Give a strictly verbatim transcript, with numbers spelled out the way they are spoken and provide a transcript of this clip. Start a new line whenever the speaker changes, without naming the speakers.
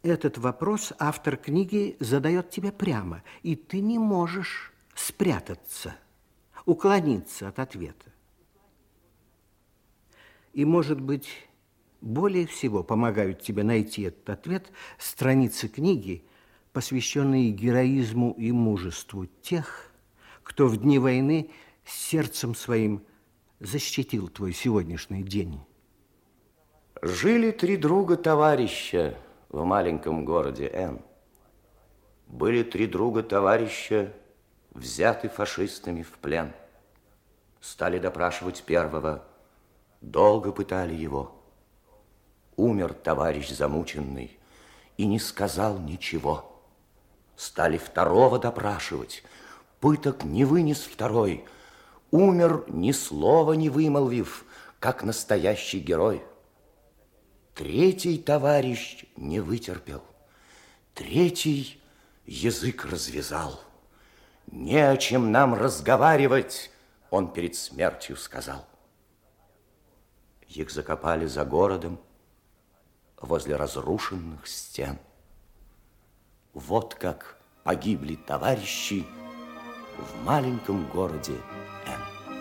Этот вопрос автор книги задает тебе прямо, и ты не можешь спрятаться, уклониться от ответа. И, может быть, более всего помогают тебе найти этот ответ страницы книги, посвященные героизму и мужеству тех, кто в дни войны сердцем своим защитил твой сегодняшний день.
Жили три друга-товарища в маленьком городе Н. Были три друга-товарища, взяты фашистами в плен. Стали допрашивать первого, долго пытали его. Умер товарищ замученный и не сказал ничего. Стали второго допрашивать, пыток не вынес второй. Умер, ни слова не вымолвив, как настоящий герой. Третий товарищ не вытерпел. Третий язык развязал. Не о чем нам разговаривать, он перед смертью сказал. Их закопали за городом, возле разрушенных стен. Вот как погибли товарищи в маленьком городе Н.